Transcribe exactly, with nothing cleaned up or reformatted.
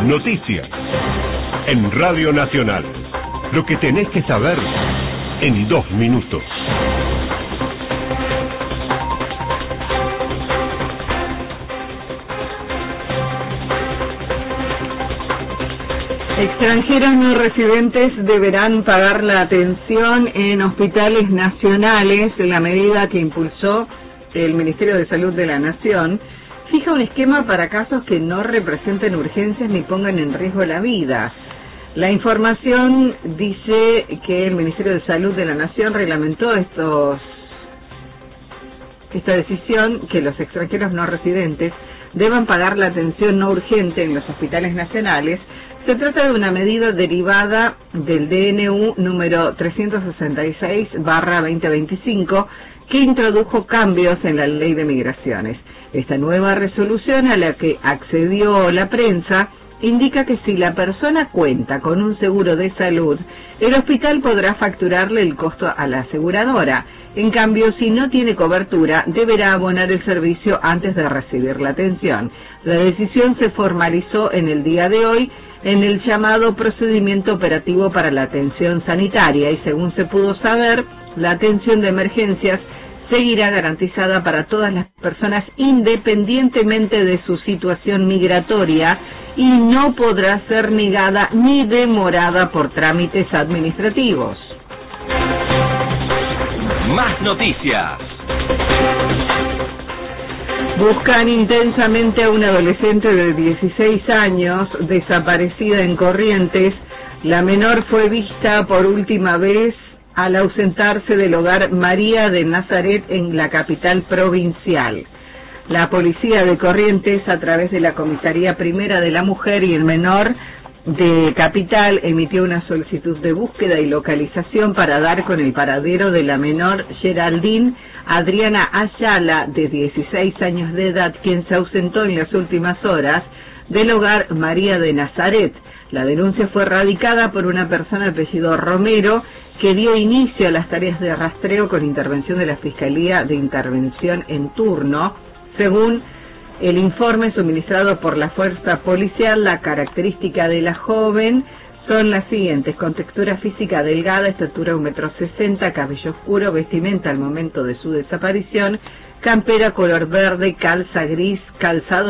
Noticias en Radio Nacional. Lo que tenés que saber en dos minutos. Extranjeros no residentes deberán pagar la atención en hospitales nacionales. La medida que impulsó el Ministerio de Salud de la Nación fija un esquema para casos que no representen urgencias ni pongan en riesgo la vida. La información dice que el Ministerio de Salud de la Nación reglamentó estos esta decisión que los extranjeros no residentes deban pagar la atención no urgente en los hospitales nacionales. Se trata de una medida derivada del D N U número trescientos sesenta y seis barra veinte veinticinco que introdujo cambios en la ley de migraciones. Esta nueva resolución, a la que accedió la prensa, indica que si la persona cuenta con un seguro de salud, el hospital podrá facturarle el costo a la aseguradora. En cambio, si no tiene cobertura, deberá abonar el servicio antes de recibir la atención. La decisión se formalizó en el día de hoy en el llamado procedimiento operativo para la atención sanitaria y, según se pudo saber, la atención de emergencias seguirá garantizada para todas las personas independientemente de su situación migratoria y no podrá ser negada ni demorada por trámites administrativos. Más noticias. Buscan intensamente a una adolescente de dieciséis años desaparecida en Corrientes. La menor fue vista por última vez al ausentarse del hogar María de Nazaret en la capital provincial. La policía de Corrientes, a través de la Comisaría Primera de la Mujer y el Menor de Capital, emitió una solicitud de búsqueda y localización para dar con el paradero de la menor Geraldine Adriana Ayala, de dieciséis años de edad, quien se ausentó en las últimas horas del hogar María de Nazaret. La denuncia fue radicada por una persona de apellido Romero, que dio inicio a las tareas de rastreo con intervención de la Fiscalía de Intervención en turno. Según el informe suministrado por la fuerza policial, la característica de la joven son las siguientes: contextura física delgada, estatura un metro sesenta, cabello oscuro, vestimenta al momento de su desaparición, campera color verde, calza gris, calzado